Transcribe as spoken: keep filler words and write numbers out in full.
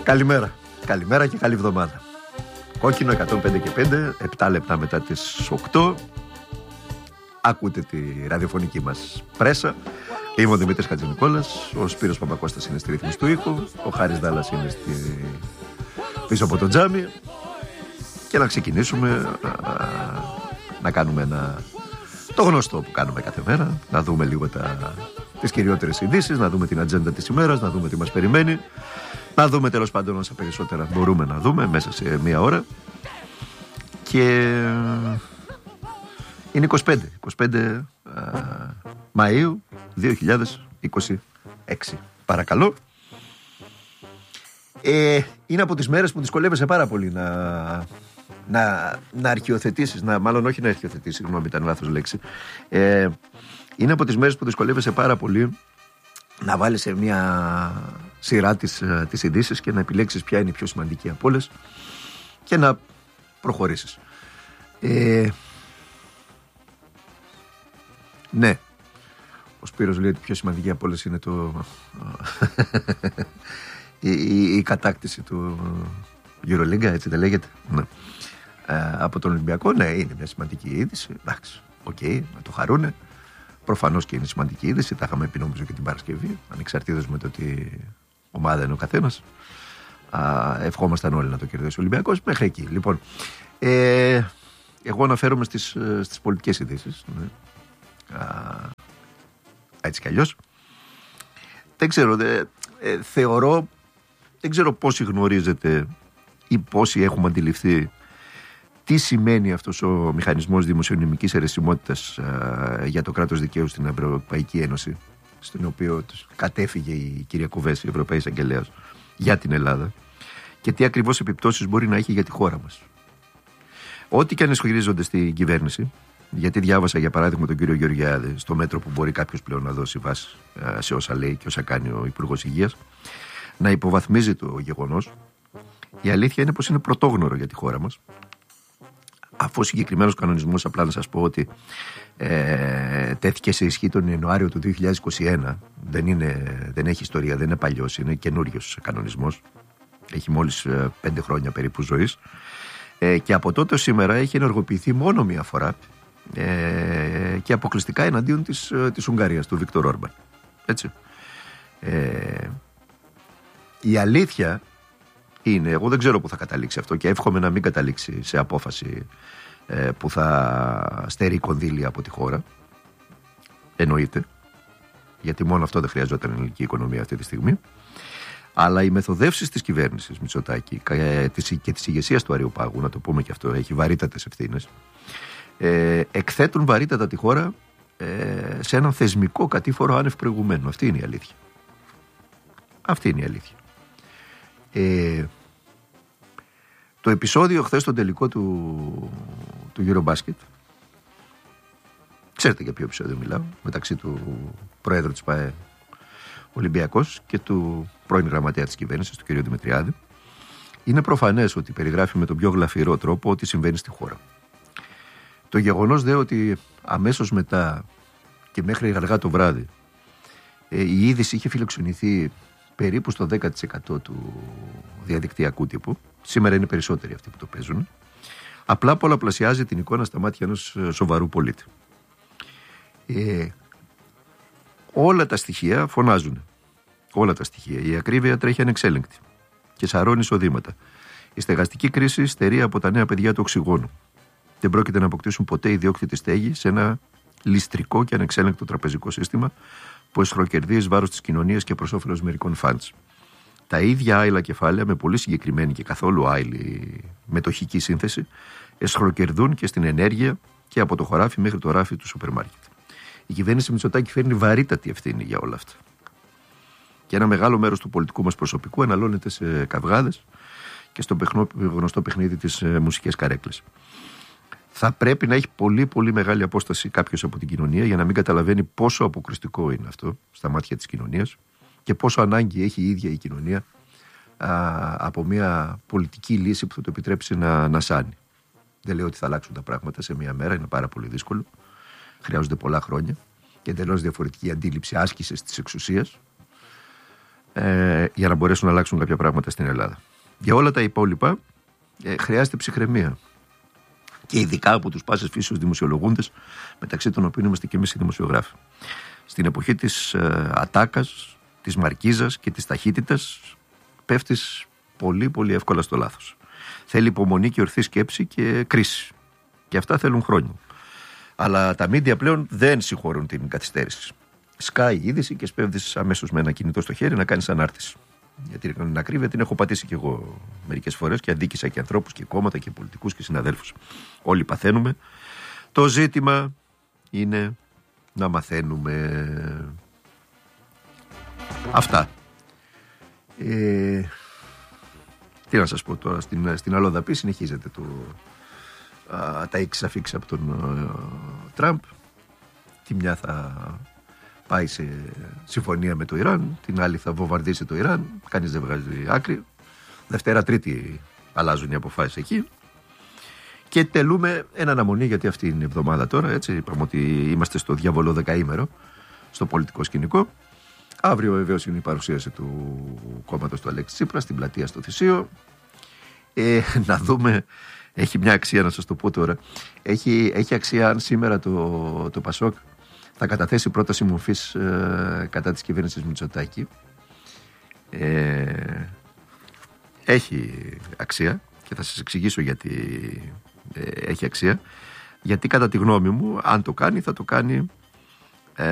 Καλημέρα. Καλημέρα και καλή εβδομάδα. Κόκκινο εκατόν πέντε και πέντε, επτά λεπτά μετά τις οκτώ. Ακούτε τη ραδιοφωνική μας πρέσα. Είμαι ο Δημήτρης Χατζηνικόλας, ο Σπύρος Παπακώστας είναι στη ρύθμιση του ήχου, ο Χάρης Δάλλας είναι στη... πίσω από το τζάμι. Και να ξεκινήσουμε να, να κάνουμε ένα... το γνωστό που κάνουμε κάθε μέρα, να δούμε λίγο τα... τις κυριότερες ειδήσεις, να δούμε την ατζέντα της ημέρας, να δούμε τι μας περιμένει, να δούμε τέλος πάντων όσα περισσότερα μπορούμε να δούμε μέσα σε μία ώρα. Και είναι είκοσι πέντε, είκοσι πέντε α, Μαΐου δύο χιλιάδες είκοσι έξι. Παρακαλώ. Ε, είναι από τις μέρες που δυσκολεύεσαι πάρα πολύ να, να, να αρχιοθετήσεις, να, μάλλον όχι να αρχιοθετήσεις, συγγνώμη, ήταν λάθος λέξη. Ε, είναι από τις μέρες που δυσκολεύεσαι πάρα πολύ να βάλεις σε μια σειρά τις, τις ειδήσεις και να επιλέξεις ποια είναι η πιο σημαντική από όλες και να προχωρήσεις. Ε, ναι, ο Σπύρος λέει ότι η πιο σημαντική από όλες είναι το... η, η, η κατάκτηση του EuroLeague, έτσι δεν λέγεται, ναι. ε, από τον Ολυμπιακό. Ναι, είναι μια σημαντική είδηση, εντάξει, οκ, okay, να το χαρούνε. Προφανώς και είναι σημαντική είδηση, τα είχαμε πει νομίζω και την Παρασκευή, ανεξαρτήτως με το ότι ομάδα είναι ο καθένας. Α, ευχόμασταν όλοι να το κερδίσει ο Ολυμπιακός μέχρι εκεί. Λοιπόν, ε, εγώ αναφέρομαι στις, στις πολιτικές ειδήσεις, ναι. Α, έτσι κι αλλιώς. Δεν ξέρω, δε, ε, θεωρώ, δεν ξέρω πόσοι γνωρίζετε ή πόσοι έχουμε αντιληφθεί τι σημαίνει αυτός ο μηχανισμός δημοσιονομικής αιρεσιμότητας α, για το κράτος δικαίου στην Ευρωπαϊκή Ένωση, στον οποίο κατέφυγε η κυρία Κουβέση, η Ευρωπαϊκή Εισαγγελέας, για την Ελλάδα, και τι ακριβώς επιπτώσεις μπορεί να έχει για τη χώρα μας. Ό,τι και αν ισχυρίζονται στην κυβέρνηση, γιατί διάβασα για παράδειγμα τον κύριο Γεωργιάδη στο μέτρο που μπορεί κάποιος πλέον να δώσει βάση σε όσα λέει και όσα κάνει ο Υπουργός Υγείας, να υποβαθμίζει το γεγονός. Η αλήθεια είναι πως είναι πρωτόγνωρο για τη χώρα μας. Αφού ο συγκεκριμένος κανονισμός, απλά να σας πω ότι ε, τέθηκε σε ισχύ τον Ιανουάριο του δύο χιλιάδες είκοσι ένα, δεν, είναι, δεν έχει ιστορία, δεν είναι παλιός, είναι καινούριος κανονισμός. Έχει μόλις ε, πέντε χρόνια περίπου ζωής. Ε, και από τότε σήμερα έχει ενεργοποιηθεί μόνο μία φορά ε, και αποκλειστικά εναντίον της, ε, της Ουγγαρίας, του Βίκτορ Όρμπαν. Έτσι. Ε, η αλήθεια είναι, εγώ δεν ξέρω που θα καταλήξει αυτό και εύχομαι να μην καταλήξει σε απόφαση ε, που θα στερεί κονδύλια από τη χώρα. Εννοείται, γιατί μόνο αυτό δεν χρειαζόταν η ελληνική οικονομία αυτή τη στιγμή. Αλλά οι μεθοδεύσεις της κυβέρνησης Μητσοτάκη και της ηγεσίας του Αριοπάγου, να το πούμε και αυτό, έχει βαρύτατες ευθύνες, ε, εκθέτουν βαρύτατα τη χώρα ε, σε έναν θεσμικό κατήφορο άνευ προηγουμένου. Αυτή είναι η αλήθεια. Αυτή είναι η αλήθεια. Ε, το επεισόδιο χθες στο τελικό του, του Eurobasket, ξέρετε για ποιο επεισόδιο μιλάω, μεταξύ του Προέδρου της ΠΑΕ Ολυμπιακός και του πρώην γραμματέα της κυβέρνησης, του κ. Δημητριάδη, είναι προφανές ότι περιγράφει με τον πιο γλαφυρό τρόπο ό,τι συμβαίνει στη χώρα. Το γεγονός δε ότι αμέσως μετά και μέχρι αργά το βράδυ ε, η είδηση είχε φιλοξενηθεί περίπου στο δέκα τοις εκατό του διαδικτυακού τύπου, σήμερα είναι περισσότεροι αυτοί που το παίζουν, απλά πολλαπλασιάζει την εικόνα στα μάτια ενός σοβαρού πολίτη. Ε, όλα τα στοιχεία φωνάζουν. Όλα τα στοιχεία. Η ακρίβεια τρέχει ανεξέλεγκτη και σαρώνει εισοδήματα. Η στεγαστική κρίση στερεί από τα νέα παιδιά του οξυγόνου. Δεν πρόκειται να αποκτήσουν ποτέ ιδιόκτητη στέγη σε ένα ληστρικό και ανεξέλεγκτο τραπεζικό σύστημα που εσχροκερδεί εις βάρος της κοινωνίας και προς όφελος μερικών φαντς. Τα ίδια άειλα κεφάλαια με πολύ συγκεκριμένη και καθόλου άειλη μετοχική σύνθεση εσχροκερδούν και στην ενέργεια και από το χωράφι μέχρι το ράφι του σούπερ μάρκετ. Η κυβέρνηση Μητσοτάκη φέρνει βαρύτατη ευθύνη για όλα αυτά. Και ένα μεγάλο μέρος του πολιτικού μας προσωπικού αναλώνεται σε καυγάδες και στο παιχνό, γνωστό παιχνίδι της ε, μουσικές καρέκλες. Θα πρέπει να έχει πολύ πολύ μεγάλη απόσταση κάποιος από την κοινωνία για να μην καταλαβαίνει πόσο αποκριστικό είναι αυτό στα μάτια της κοινωνίας και πόσο ανάγκη έχει η ίδια η κοινωνία α, από μια πολιτική λύση που θα το επιτρέψει να, να σάνει. Δεν λέω ότι θα αλλάξουν τα πράγματα σε μια μέρα, είναι πάρα πολύ δύσκολο. Χρειάζονται πολλά χρόνια και εντελώς διαφορετική αντίληψη άσκησης της εξουσίας. ε, για να μπορέσουν να αλλάξουν κάποια πράγματα στην Ελλάδα. Για όλα τα υπόλοιπα ε, χρειάζεται ψυχραιμία. Και ειδικά από τους πάσες φύσεως δημοσιολογούντες, μεταξύ των οποίων είμαστε και εμείς οι δημοσιογράφοι. Στην εποχή της ε, ατάκας, της μαρκίζας και της ταχύτητας, πέφτεις πολύ πολύ εύκολα στο λάθος. Θέλει υπομονή και ορθή σκέψη και κρίση. Και αυτά θέλουν χρόνια. Αλλά τα μίντια πλέον δεν συγχωρούν την καθυστέρηση. Σκάει η είδηση και σπέβδεις αμέσως με ένα κινητό στο χέρι να κάνεις ανάρτηση. Γιατί την ακρίβεια την έχω πατήσει κι εγώ μερικές φορές και αδίκησα και ανθρώπους και κόμματα και πολιτικούς και συναδέλφους. Όλοι παθαίνουμε. Το ζήτημα είναι να μαθαίνουμε. Αυτά. Ε, τι να σας πω τώρα, στην, στην Αλλοδαπή συνεχίζεται το, α, τα έξι αφήξεις από τον α, Τραμπ. Τη μια θα πάει σε συμφωνία με το Ιράν, την άλλη θα βομβαρδίσει το Ιράν, κανείς δεν βγάζει άκρη. Δευτέρα, Τρίτη αλλάζουν οι αποφάσεις εκεί. Και τελούμε ένα αναμονή, γιατί αυτή είναι η εβδομάδα τώρα, έτσι, είπαμε ότι είμαστε στο διαβολό δεκαήμερο, στο πολιτικό σκηνικό. Αύριο βεβαίως είναι η παρουσίαση του κόμματος του Αλέξη Τσίπρα στην πλατεία στο Θησίο. Ε, να δούμε, έχει μια αξία να σας το πω τώρα. Έχει, έχει αξία αν σήμερα το, το Πασόκ θα καταθέσει πρόταση μορφής ε, κατά της κυβέρνησης Μητσοτάκη. Ε, έχει αξία και θα σας εξηγήσω γιατί ε, έχει αξία. Γιατί κατά τη γνώμη μου, αν το κάνει, θα το κάνει